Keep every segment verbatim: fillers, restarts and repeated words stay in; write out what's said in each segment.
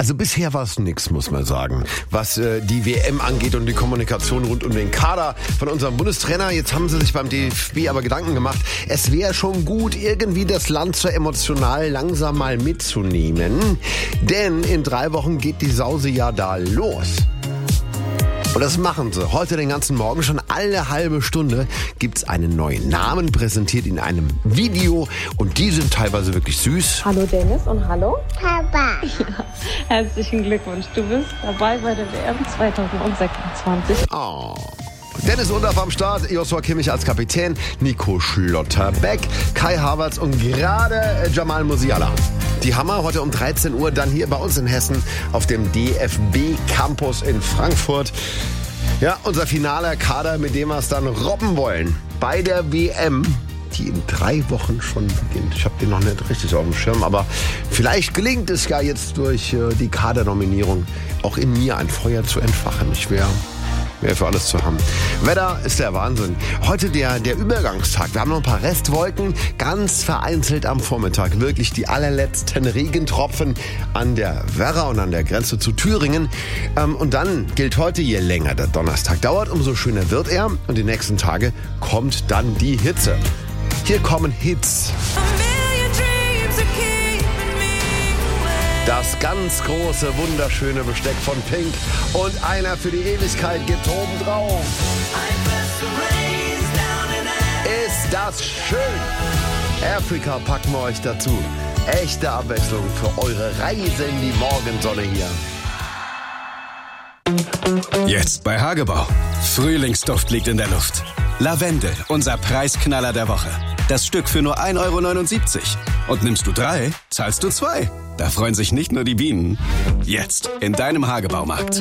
Also bisher war es nix, muss man sagen, was äh, die W M angeht und die Kommunikation rund um den Kader von unserem Bundestrainer. Jetzt haben sie sich beim D F B aber Gedanken gemacht, es wäre schon gut, irgendwie das Land so emotional langsam mal mitzunehmen. Denn in drei Wochen geht die Sause ja da los. Und das machen sie. Heute den ganzen Morgen schon alle halbe Stunde gibt's einen neuen Namen, präsentiert in einem Video. Und die sind teilweise wirklich süß. Hallo Dennis und hallo Papa. Ja, herzlichen Glückwunsch. Du bist dabei bei der W M zwanzig sechsundzwanzig. Oh. Dennis Undaff am Start, Joshua Kimmich als Kapitän, Nico Schlotterbeck, Kai Havertz und gerade Jamal Musiala. Die Hammer heute um dreizehn Uhr dann hier bei uns in Hessen auf dem D F B Campus in Frankfurt. Ja, unser finaler Kader, mit dem wir es dann robben wollen bei der W M, die in drei Wochen schon beginnt. Ich habe den noch nicht richtig auf dem Schirm, aber vielleicht gelingt es ja jetzt durch äh, die Kadernominierung auch in mir ein Feuer zu entfachen. Ich wäre Wäre für alles zu haben. Wetter ist der Wahnsinn. Heute der, der Übergangstag. Wir haben noch ein paar Restwolken. Ganz vereinzelt am Vormittag. Wirklich die allerletzten Regentropfen an der Werra und an der Grenze zu Thüringen. Ähm, und dann gilt heute, je länger der Donnerstag dauert, umso schöner wird er. Und die nächsten Tage kommt dann die Hitze. Hier kommen Hits. Das ganz große, wunderschöne Besteck von Pink und einer für die Ewigkeit geht oben drauf. Ist das schön? Afrika packen wir euch dazu. Echte Abwechslung für eure Reise in die Morgensonne hier. Jetzt bei Hagebau. Frühlingsduft liegt in der Luft. Lavendel, unser Preisknaller der Woche. Das Stück für nur ein Euro neunundsiebzig. Und nimmst du drei, zahlst du zwei. Da freuen sich nicht nur die Bienen. Jetzt in deinem Hagebaumarkt.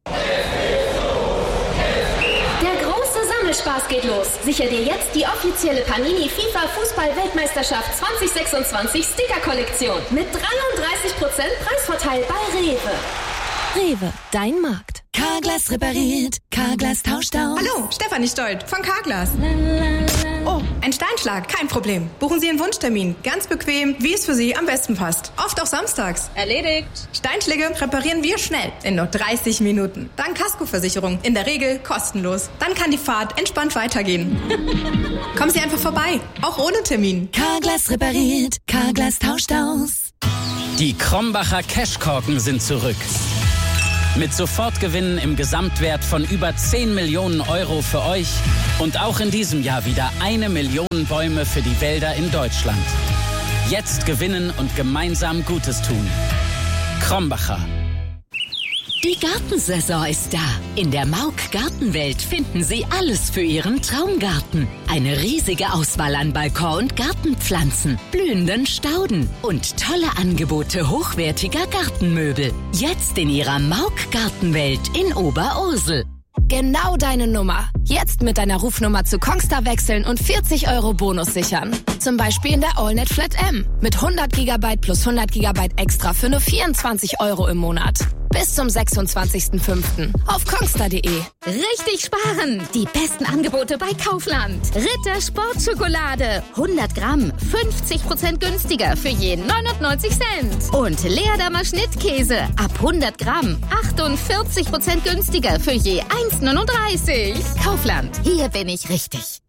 Der große Sammelspaß geht los. Sicher dir jetzt die offizielle Panini FIFA Fußball-Weltmeisterschaft zwanzig sechsundzwanzig Sticker-Kollektion mit dreiunddreißig Prozent Preisvorteil bei Rewe. Rewe, dein Markt. Carglass repariert, Carglass tauscht aus. Hallo, Stefanie Stolt von Carglass. Oh, ein Steinschlag, kein Problem. Buchen Sie einen Wunschtermin, ganz bequem, wie es für Sie am besten passt. Oft auch samstags. Erledigt. Steinschläge reparieren wir schnell, in nur dreißig Minuten. Dank Kaskoversicherung, in der Regel kostenlos. Dann kann die Fahrt entspannt weitergehen. Kommen Sie einfach vorbei, auch ohne Termin. Carglass repariert, Carglass tauscht aus. Die Krombacher Cashkorken sind zurück. Mit Sofortgewinnen im Gesamtwert von über zehn Millionen Euro für euch und auch in diesem Jahr wieder eine Million Bäume für die Wälder in Deutschland. Jetzt gewinnen und gemeinsam Gutes tun. Krombacher. Die Gartensaison ist da. In der Mauk Gartenwelt finden Sie alles für Ihren Traumgarten. Eine riesige Auswahl an Balkon- und Gartenpflanzen, blühenden Stauden und tolle Angebote hochwertiger Gartenmöbel. Jetzt in Ihrer Mauk Gartenwelt in Oberursel. Genau deine Nummer. Jetzt mit deiner Rufnummer zu Kongstar wechseln und vierzig Euro Bonus sichern. Zum Beispiel in der AllNet Flat M. Mit hundert Gigabyte plus hundert Gigabyte extra für nur vierundzwanzig Euro im Monat. Bis zum sechsundzwanzigsten fünften auf kongstar punkt de. Richtig sparen! Die besten Angebote bei Kaufland. Ritter Sportschokolade. hundert Gramm, fünfzig Prozent günstiger für je neunundneunzig Cent. Und Leerdammer Schnittkäse. Ab hundert Gramm, achtundvierzig Prozent günstiger für je eins neununddreißig. Kaufland, hier bin ich richtig.